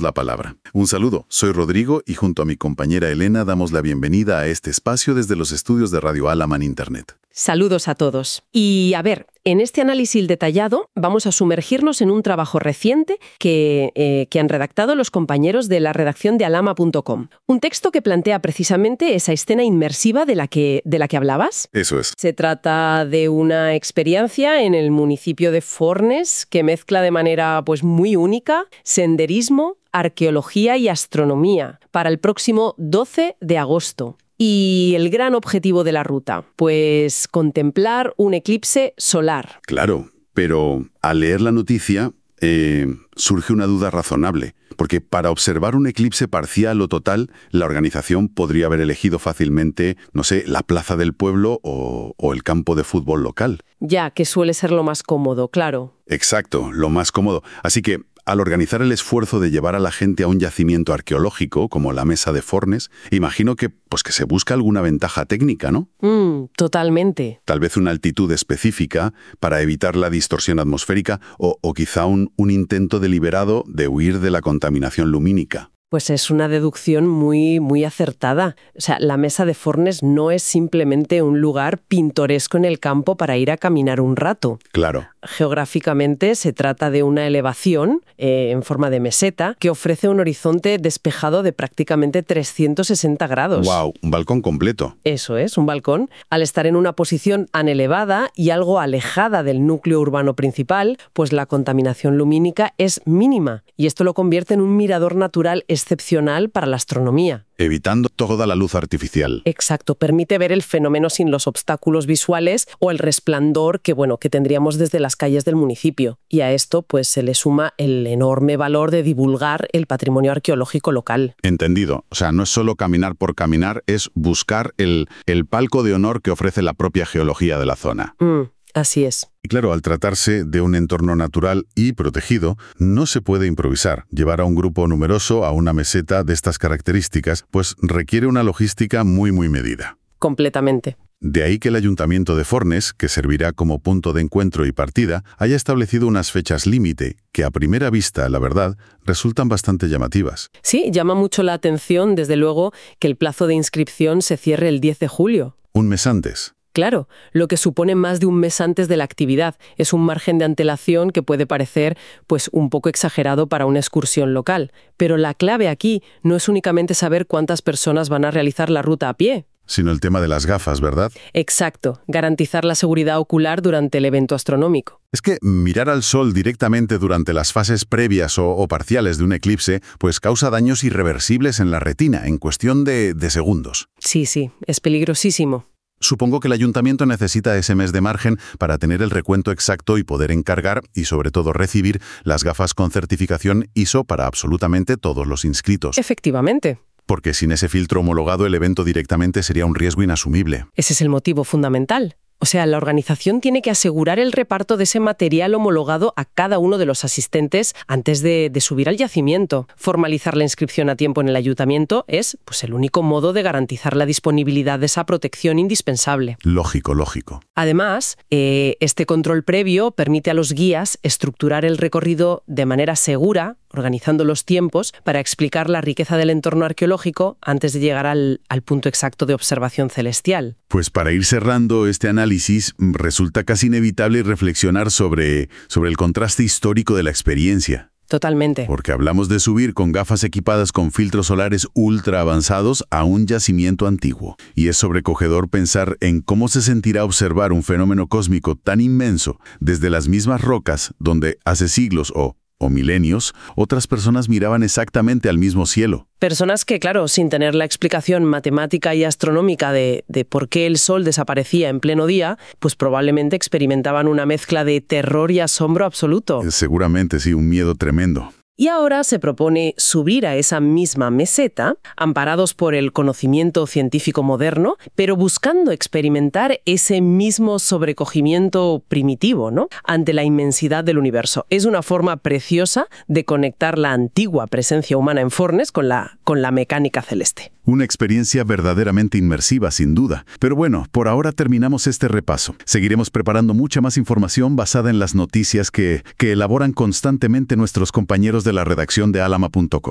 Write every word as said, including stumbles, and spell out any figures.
damos la palabra. Un saludo, soy Rodrigo y junto a mi compañera Elena damos la bienvenida a este espacio desde los estudios de Radio Álama en Internet. Saludos a todos. Y a ver, en este análisis detallado vamos a sumergirnos en un trabajo reciente que, eh, que han redactado los compañeros de la redacción de alama punto com. Un texto que plantea precisamente esa escena inmersiva de la que, de la que hablabas. Eso es. Se trata de una experiencia en el municipio de Fornes que mezcla de manera pues, muy única senderismo, arqueología y astronomía para el próximo doce de agosto. Y el gran objetivo de la ruta, pues contemplar un eclipse solar. Claro, pero al leer la noticia eh, surge una duda razonable, porque para observar un eclipse parcial o total, la organización podría haber elegido fácilmente, no sé, la plaza del pueblo o, o el campo de fútbol local. Ya, que suele ser lo más cómodo, claro. Exacto, lo más cómodo. Así que, al organizar el esfuerzo de llevar a la gente a un yacimiento arqueológico, como la Mesa de Fornes, imagino que, pues que se busca alguna ventaja técnica, ¿no? Mm, totalmente. Tal vez una altitud específica para evitar la distorsión atmosférica o, o quizá un, un intento deliberado de huir de la contaminación lumínica. Pues es una deducción muy, muy acertada. O sea, la Mesa de Fornes no es simplemente un lugar pintoresco en el campo para ir a caminar un rato. Claro. Geográficamente se trata de una elevación eh, en forma de meseta que ofrece un horizonte despejado de prácticamente trescientos sesenta grados. ¡Wow! Un balcón completo. Eso es, un balcón. Al estar en una posición tan elevada y algo alejada del núcleo urbano principal, pues la contaminación lumínica es mínima y esto lo convierte en un mirador natural excepcional para la astronomía. Evitando toda la luz artificial. Exacto, permite ver el fenómeno sin los obstáculos visuales o el resplandor que, bueno, que tendríamos desde las calles del municipio. Y a esto pues se le suma el enorme valor de divulgar el patrimonio arqueológico local. Entendido. O sea, no es solo caminar por caminar, es buscar el, el palco de honor que ofrece la propia geología de la zona. Mm. Así es. Y claro, al tratarse de un entorno natural y protegido, no se puede improvisar. Llevar a un grupo numeroso a una meseta de estas características, pues requiere una logística muy muy medida. Completamente. De ahí que el Ayuntamiento de Fornes, que servirá como punto de encuentro y partida, haya establecido unas fechas límite que a primera vista, la verdad, resultan bastante llamativas. Sí, llama mucho la atención, desde luego, que el plazo de inscripción se cierre el diez de julio. Un mes antes. Claro, lo que supone más de un mes antes de la actividad. Es un margen de antelación que puede parecer pues, un poco exagerado para una excursión local. Pero la clave aquí no es únicamente saber cuántas personas van a realizar la ruta a pie. Sino el tema de las gafas, ¿verdad? Exacto, garantizar la seguridad ocular durante el evento astronómico. Es que mirar al sol directamente durante las fases previas o, o parciales de un eclipse pues causa daños irreversibles en la retina en cuestión de, de segundos. Sí, sí, es peligrosísimo. Supongo que el ayuntamiento necesita ese mes de margen para tener el recuento exacto y poder encargar y sobre todo recibir las gafas con certificación I S O para absolutamente todos los inscritos. Efectivamente. Porque sin ese filtro homologado el evento directamente sería un riesgo inasumible. Ese es el motivo fundamental. O sea, la organización tiene que asegurar el reparto de ese material homologado a cada uno de los asistentes antes de, de subir al yacimiento. Formalizar la inscripción a tiempo en el ayuntamiento es pues, el único modo de garantizar la disponibilidad de esa protección indispensable. Lógico, lógico. Además, eh, este control previo permite a los guías estructurar el recorrido de manera segura, organizando los tiempos para explicar la riqueza del entorno arqueológico antes de llegar al, al punto exacto de observación celestial. Pues para ir cerrando este análisis, resulta casi inevitable reflexionar sobre, sobre el contraste histórico de la experiencia. Totalmente. Porque hablamos de subir con gafas equipadas con filtros solares ultra avanzados a un yacimiento antiguo. Y es sobrecogedor pensar en cómo se sentirá observar un fenómeno cósmico tan inmenso desde las mismas rocas donde hace siglos o o milenios, otras personas miraban exactamente al mismo cielo. Personas que, claro, sin tener la explicación matemática y astronómica de, de por qué el sol desaparecía en pleno día, pues probablemente experimentaban una mezcla de terror y asombro absoluto. Seguramente sí, un miedo tremendo. Y ahora se propone subir a esa misma meseta, amparados por el conocimiento científico moderno, pero buscando experimentar ese mismo sobrecogimiento primitivo, ¿no?, ante la inmensidad del universo. Es una forma preciosa de conectar la antigua presencia humana en Fornes con la, con la mecánica celeste. Una experiencia verdaderamente inmersiva, sin duda. Pero bueno, por ahora terminamos este repaso. Seguiremos preparando mucha más información basada en las noticias que, que elaboran constantemente nuestros compañeros de la redacción de alama punto com.